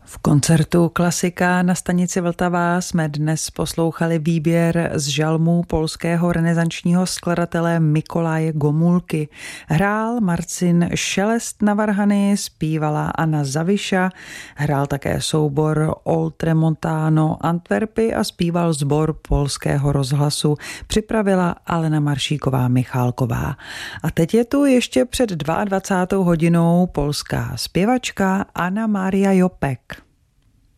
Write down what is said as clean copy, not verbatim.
V koncertu Klasika na stanici Vltava jsme dnes poslouchali výběr z žalmů polského renesančního skladatele Mikoláje Gomulky. Hrál Marcin Šelest na varhany, zpívala Anna Zaviša, hrál také soubor Oltremontano Antwerpy a zpíval sbor Polského rozhlasu. Připravila Alena Maršíková Michálková. A teď je tu ještě před 22. hodinou polská zpěvačka Anna Maria Jopek.